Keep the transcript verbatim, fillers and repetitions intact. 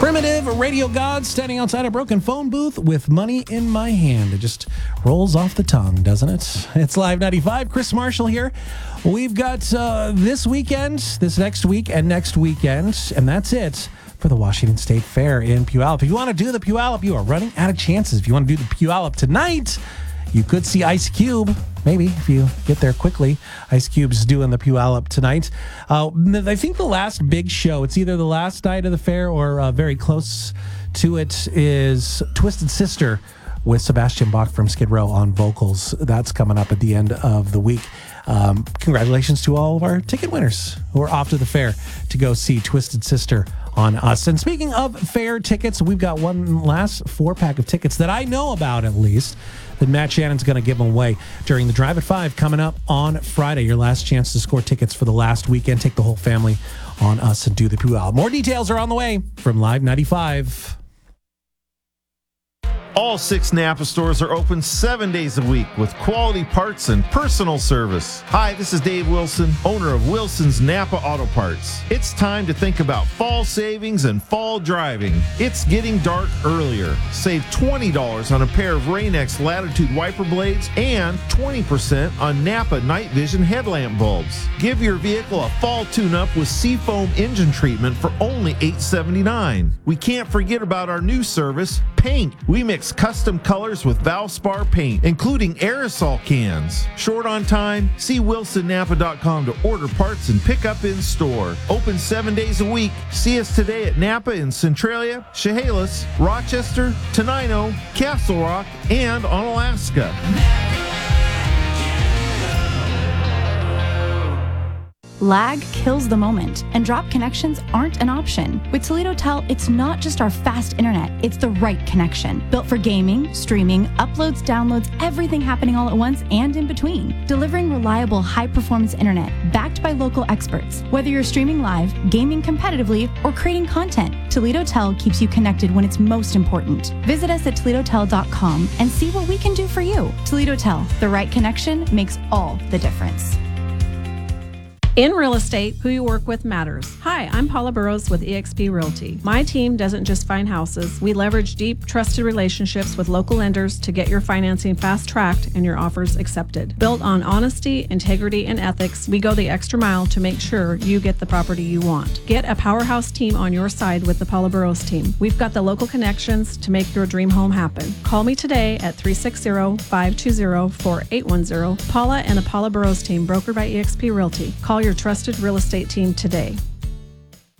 Primitive Radio God standing outside a broken phone booth with money in my hand. It just rolls off the tongue, doesn't it? It's Live ninety-five. Chris Marshall here. We've got uh, this weekend, this next week, and next weekend, and that's it for the Washington State Fair in Puyallup. If you want to do the Puyallup, you are running out of chances. If you want to do the Puyallup tonight, you could see Ice Cube. Maybe, if you get there quickly. Ice Cube's doing the Puyallup tonight. Uh, I think the last big show, it's either the last night of the fair or uh, very close to it, is Twisted Sister with Sebastian Bach from Skid Row on vocals. That's coming up at the end of the week. Um, congratulations to all of our ticket winners who are off to the fair to go see Twisted Sister on us. And speaking of fair tickets, we've got one last four-pack of tickets that I know about, at least, that Matt Shannon's going to give them away during the Drive at five coming up on Friday. Your last chance to score tickets for the last weekend. Take the whole family on us and do the Puyallup. More details are on the way from Live ninety-five. All six Napa stores are open seven days a week with quality parts and personal service. Hi, this is Dave Wilson, owner of Wilson's Napa Auto Parts. It's time to think about fall savings and fall driving. It's getting dark earlier. Save twenty dollars on a pair of Rain-X Latitude wiper blades and twenty percent on Napa night vision headlamp bulbs. Give your vehicle a fall tune-up with Seafoam engine treatment for only eight seventy-nine. We can't forget about our new service, paint. We mix custom colors with Valspar paint, including aerosol cans. Short on time? See wilson napa dot com to order parts and pick up in store. Open seven days a week. See us today at Napa in Centralia, Chehalis, Rochester, Tenino, Castle Rock, and on Alaska. Lag kills the moment, and drop connections aren't an option. With Toledo Tel, it's not just our fast internet, it's the right connection. Built for gaming, streaming, uploads, downloads, everything happening all at once and in between. Delivering reliable, high-performance internet, backed by local experts. Whether you're streaming live, gaming competitively, or creating content, Toledo Tel keeps you connected when it's most important. Visit us at toledo tel dot com and see what we can do for you. Toledo Tel, the right connection makes all the difference. In real estate, who you work with matters. Hi, I'm Paula Burrows with eXp Realty. My team doesn't just find houses. We leverage deep, trusted relationships with local lenders to get your financing fast-tracked and your offers accepted. Built on honesty, integrity, and ethics, we go the extra mile to make sure you get the property you want. Get a powerhouse team on your side with the Paula Burrows team. We've got the local connections to make your dream home happen. Call me today at three six zero, five two zero, four eight one zero. Paula and the Paula Burrows team, brokered by eXp Realty. Call your trusted real estate team today.